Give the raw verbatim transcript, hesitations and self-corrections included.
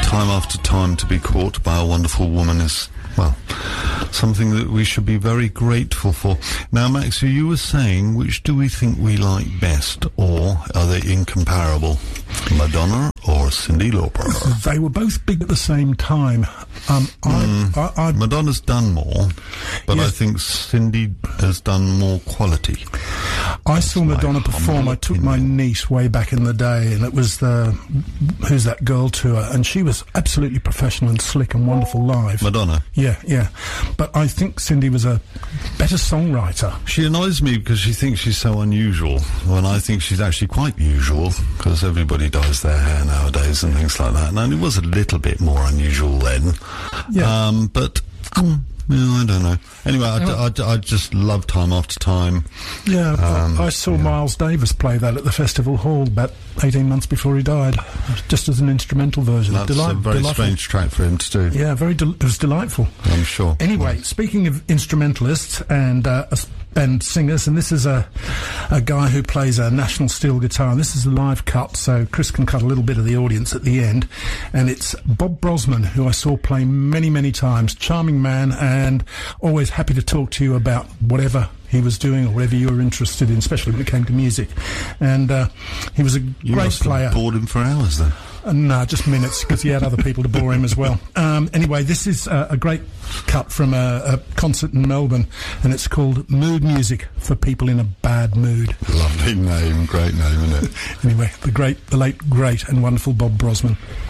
time after time to be caught by a wonderful woman is, well, something that we should be very grateful for. Now, Max, you were saying, which do we think we like best, or are they incomparable? Madonna or Cyndi Lauper? They were both big at the same time. Um, I, mm, I, I, Madonna's done more, but yes. I think Cyndi has done more quality. I That's saw Madonna perform. I took opinion. my niece way back in the day, and it was the Who's That Girl tour, and she was absolutely professional and slick and wonderful live. Madonna? Yeah, yeah. But I think Cyndi was a better songwriter. She annoys me because she thinks she's so unusual, when I think she's actually quite usual, because everybody dyes their hair nowadays and things like that. And it was a little bit more unusual then. Yeah. Um, but... Um, Yeah, I don't know. Anyway, I, I, I, I just love Time After Time. Yeah, Um, I, I saw yeah. Miles Davis play that at the Festival Hall about eighteen months before he died, just as an instrumental version. That's Deli- a very delightful. strange track for him to do. Yeah, very. Del- it was delightful. I'm sure. Anyway, speaking of instrumentalists and uh, and singers, and this is a a guy who plays a National steel guitar, and this is a live cut, so Chris can cut a little bit of the audience at the end, and it's Bob Brosman, who I saw play many, many times. Charming man, and always happy to talk to you about whatever he was doing or whatever you were interested in, especially when it came to music. And uh, he was a You great must have player. bored him for hours then. Uh, no, just minutes, because he had other people to bore him as well. Um, anyway, this is uh, a great cut from a, a concert in Melbourne, and it's called Mood Music for People in a Bad Mood. Lovely name, great name, isn't it? Anyway, the great, the late, great and wonderful Bob Brosman.